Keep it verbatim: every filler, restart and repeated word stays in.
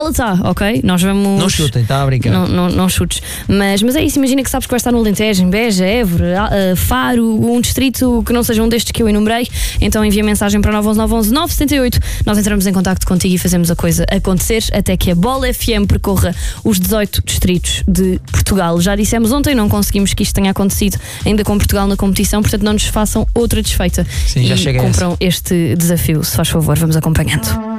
Está, ok? Nós vamos. Não chutem, está a brincar. Não, não, não chutes. Mas, mas é isso, imagina que sabes que vai estar no Alentejo, em Beja, Évora, uh, Faro, um distrito que não seja um destes que eu enumerei. Então envia mensagem para nove um um nove um nove sete oito. Nós entramos em contacto contigo e fazemos a coisa acontecer até que a Bola F M percorra os dezoito distritos de Portugal. Já dissemos ontem, não conseguimos que isto tenha acontecido ainda com Portugal na competição, portanto não nos façam outra desfeita. Sim, já e chega cumpram este desafio, se faz favor, vamos acompanhando.